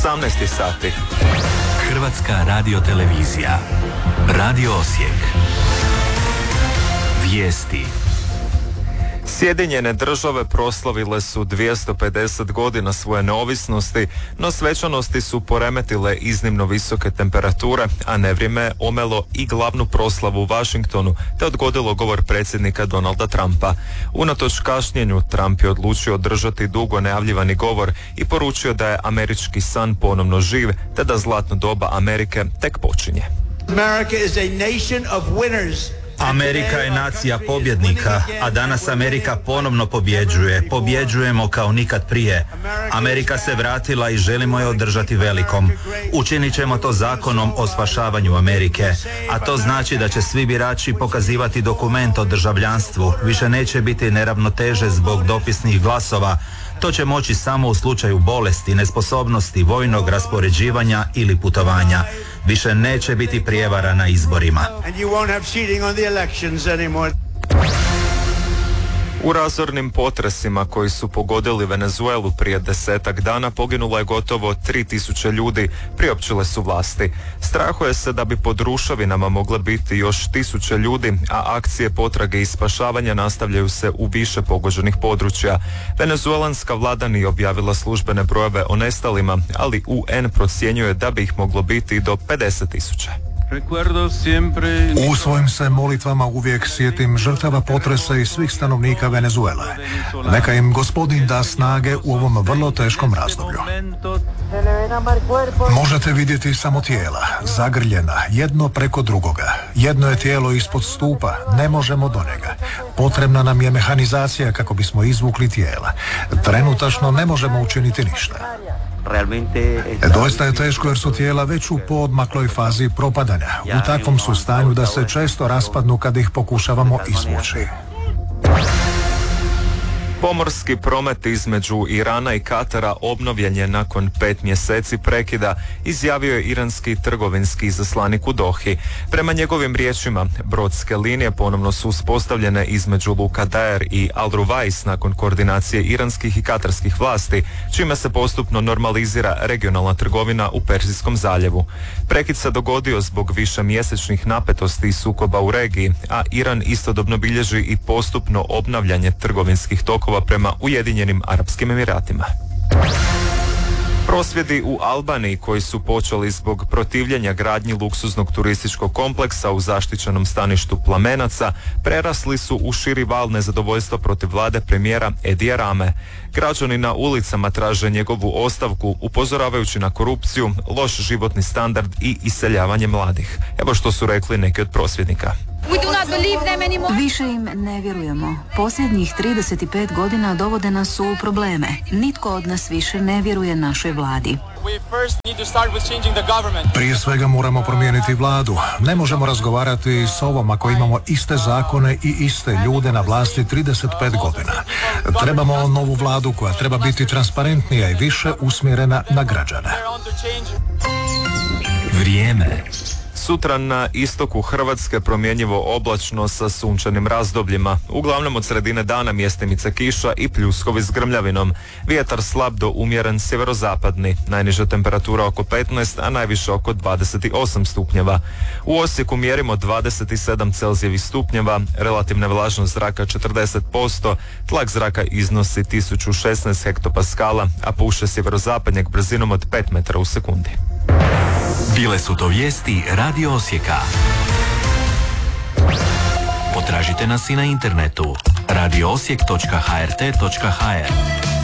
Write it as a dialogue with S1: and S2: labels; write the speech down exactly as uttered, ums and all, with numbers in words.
S1: osamnaest sati.
S2: Hrvatska radiotelevizija. Radio Osijek. Vijesti.
S1: Sjedinjene države proslavile su dvjesto pedeset godina svoje neovisnosti, no svečanosti su poremetile iznimno visoke temperature, a nevrijeme je omelo i glavnu proslavu u Washingtonu, te odgodilo govor predsjednika Donalda Trumpa. Unatoč kašnjenju, Trump je odlučio održati dugo najavljivani govor i poručio da je američki san ponovno živ, te da zlatno doba Amerike tek počinje.
S3: America is a nation of winners.
S4: Amerika je nacija pobjednika, a danas Amerika ponovno pobjeđuje. Pobjeđujemo kao nikad prije. Amerika se vratila i želimo je održati velikom. Učinit ćemo to zakonom o spašavanju Amerike, a to znači da će svi birači pokazivati dokument o državljanstvu. Više neće biti neravnoteže zbog dopisnih glasova. To će moći samo u slučaju bolesti, nesposobnosti, vojnog raspoređivanja ili putovanja. Više neće biti prijevara na izborima.
S1: U razornim potresima koji su pogodili Venezuelu prije desetak dana poginulo je gotovo tri tisuće ljudi, priopćile su vlasti. Strahuje se da bi pod ruševinama mogle biti još tisuće ljudi, a akcije potrage i spašavanja nastavljaju se u više pogođenih područja. Venezuelanska vlada nije objavila službene brojeve o nestalima, ali U N procjenjuje da bi ih moglo biti do pedeset tisuća.
S5: U svojim se molitvama uvijek sjetim žrtava potresa i svih stanovnika Venezuele. Neka im Gospodin da snage u ovom vrlo teškom razdoblju. Možete vidjeti samo tijela, zagrljena, jedno preko drugoga. Jedno je tijelo ispod stupa, ne možemo do njega. Potrebna nam je mehanizacija kako bismo izvukli tijela. Trenutačno ne možemo učiniti ništa. Doista je teško jer su tijela već u poodmakloj fazi propadanja. U takvom su stanju da se često raspadnu kad ih pokušavamo izvući.
S1: Pomorski promet između Irana i Katara obnovljen je nakon pet mjeseci prekida, izjavio je iranski trgovinski izaslanik u Dohi. Prema njegovim riječima, brodske linije ponovno su uspostavljene između Luka Dajer i Al Ruwais nakon koordinacije iranskih i katarskih vlasti, čime se postupno normalizira regionalna trgovina u Perzijskom zaljevu. Prekid se dogodio zbog višemjesečnih napetosti i sukoba u regiji, a Iran istodobno bilježi i postupno obnavljanje trgovinskih tokova prema Ujedinjenim Arapskim Emiratima. Prosvjedi u Albaniji koji su počeli zbog protivljenja gradnji luksuznog turističkog kompleksa u zaštićenom staništu Plamenaca prerasli su u širi val nezadovoljstva protiv vlade premijera Edija Rame. Građani na ulicama traže njegovu ostavku, upozoravajući na korupciju, loš životni standard i iseljavanje mladih. Evo što su rekli neki od prosvjednika.
S6: Više im ne vjerujemo. Posljednjih trideset pet godina dovode nas u probleme. Nitko od nas više ne vjeruje našoj vladi.
S5: Prije svega moramo promijeniti vladu. Ne možemo razgovarati s ovom ako imamo iste zakone i iste ljude na vlasti trideset pet godina. Trebamo novu vladu koja treba biti transparentnija i više usmjerena na građane.
S2: Vrijeme.
S1: Sutra na istoku Hrvatske promjenjivo oblačno sa sunčanim razdobljima. Uglavnom od sredine dana mjestimice kiša i pljuskovi s grmljavinom. Vjetar slab do umjeren sjeverozapadni. Najniža temperatura oko petnaest, a najviše oko dvadeset osam stupnjeva. U Osijeku mjerimo dvadeset sedam Celzijevih stupnjeva, relativna vlažnost zraka četrdeset posto, tlak zraka iznosi tisuću šesnaest hektopaskala, a puše sjeverozapadnjak brzinom od pet metara u sekundi.
S2: Bile su to vijesti Radio Osijeka. Potražite nas i na internetu radio osijek točka h r t točka h r.